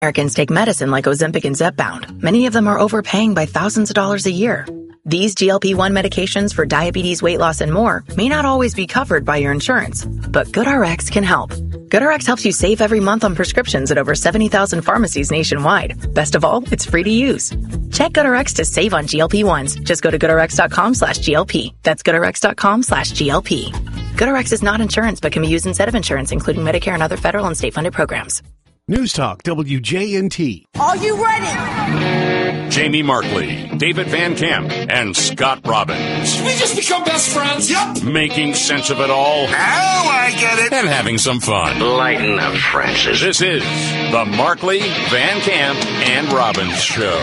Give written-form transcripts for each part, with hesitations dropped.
Americans take medicine like Ozempic and Zepbound. Many of them are overpaying by thousands of dollars a year. These GLP-1 medications for diabetes, weight loss, and more may not always be covered by your insurance, but GoodRx can help. GoodRx helps you save every month on prescriptions at over 70,000 pharmacies nationwide. Best of all, it's free to use. Check GoodRx to save on GLP-1s. Just go to GoodRx.com/GLP. That's GoodRx.com/GLP. GoodRx is not insurance, but can be used instead of insurance, including Medicare and other federal and state-funded programs. News Talk WJNT. Are you ready? Jamie Markley, David Van Camp, and Scott Robbins. Did we just become best friends? Yep. Making sense of it all. Now I get it. And having some fun. Lighten up, Francis. This is the Markley, Van Camp, and Robbins Show.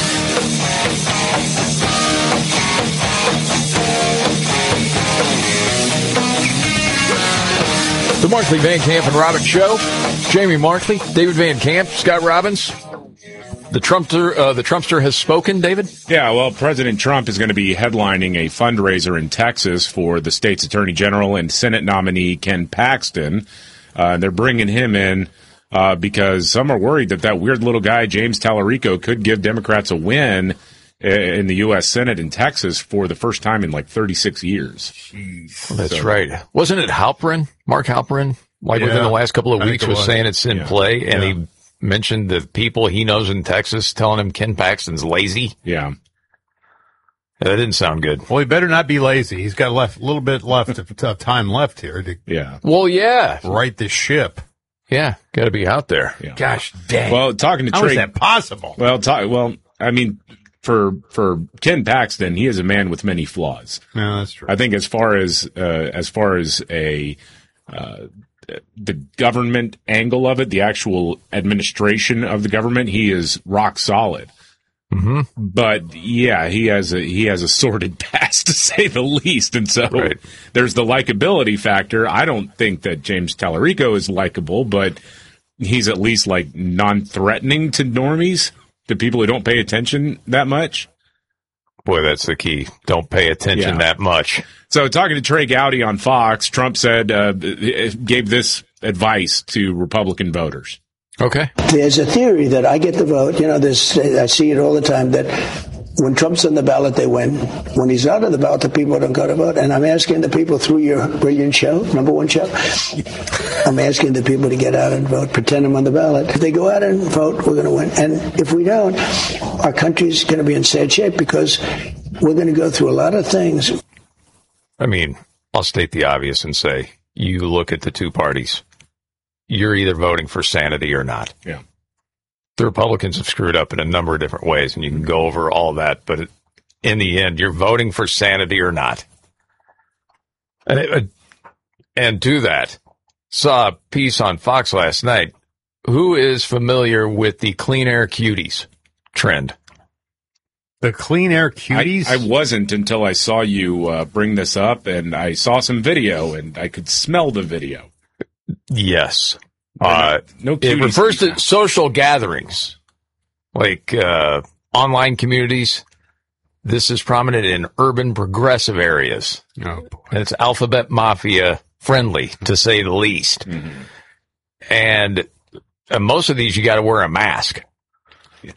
The Markley, Van Camp, and Robbins Show. Jamie Markley, David Van Camp, Scott Robbins. The Trumpster has spoken, David? Yeah, well, President Trump is going to be headlining a fundraiser in Texas for the state's Attorney General and Senate nominee Ken Paxton. They're bringing him in because some are worried that weird little guy, James Tallarico, could give Democrats a win in the U.S. Senate in Texas for the first time in like 36 years. Jeez. That's right. Wasn't it Halperin, Mark Halperin, within the last couple of weeks was saying it's in play, and he mentioned the people he knows in Texas telling him Ken Paxton's lazy? Yeah. That didn't sound good. Well, he better not be lazy. He's got a little bit left of time left here to right the ship. Yeah, got to be out there. Yeah. Gosh dang. Well, talking to How is that possible? Well, I mean, for Ken Paxton, he is a man with many flaws. No, that's true. I think as far as the government angle of it, the actual administration of the government, he is rock solid. Mm-hmm. But yeah, he has a sordid past, to say the least, and so there's the likability factor. I don't think that James Tallarico is likable, but he's at least like non-threatening to normies, to people who don't pay attention that much. Boy, that's the key. Don't pay attention that much. So talking to Trey Gowdy on Fox, Trump said, gave this advice to Republican voters. Okay. There's a theory that I get the vote. I see it all the time, that when Trump's on the ballot, they win. When he's not on the ballot, the people don't go to vote. And I'm asking the people through your brilliant show, number one show, I'm asking the people to get out and vote, pretend I'm on the ballot. If they go out and vote, we're going to win. And if we don't, our country's going to be in sad shape because we're going to go through a lot of things. I mean, I'll state the obvious and say, you look at the two parties. You're either voting for sanity or not. Yeah. The Republicans have screwed up in a number of different ways, and you can go over all that, but in the end, you're voting for sanity or not. And to that, saw a piece on Fox last night. Who is familiar with the clean air cuties trend? The clean air cuties? I wasn't until I saw you bring this up, and I saw some video, and I could smell the video. Yes. No it refers to social gatherings, like online communities. This is prominent in urban progressive areas. Oh, boy. And it's alphabet mafia friendly, to say the least. Mm-hmm. And most of these, you got to wear a mask. Yeah.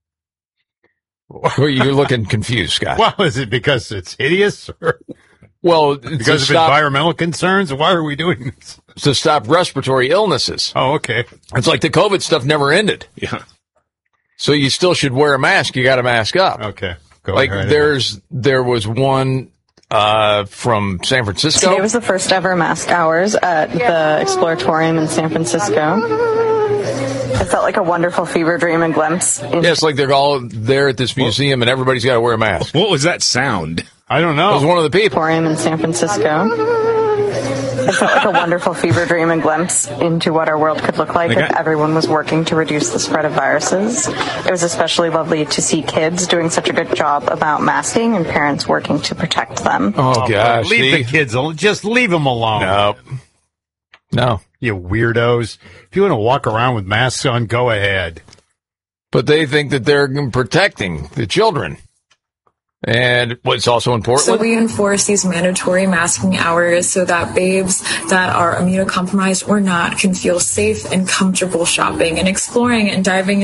You're looking confused, Scott. Well, is it because it's hideous? Or well, because of environmental concerns? Why are we doing this? To stop respiratory illnesses. Oh, okay. It's like the COVID stuff never ended. Yeah. So you still should wear a mask. You got to mask up. Okay. There was one from San Francisco. Today was the first ever mask hours at the Exploratorium in San Francisco. It felt like a wonderful fever dream and glimpse. Yeah, it's like they're all there at this museum and everybody's got to wear a mask. What was that sound? I don't know. It was one of the people. Exploratorium in San Francisco. It felt like a wonderful fever dream and glimpse into what our world could look like if everyone was working to reduce the spread of viruses. It was especially lovely to see kids doing such a good job about masking and parents working to protect them. Oh gosh. Leave the kids alone. Just leave them alone. No. You weirdos. If you want to walk around with masks on, go ahead. But they think that they're protecting the children. And what's also important? So we enforce these mandatory masking hours so that babes that are immunocompromised or not can feel safe and comfortable shopping and exploring and diving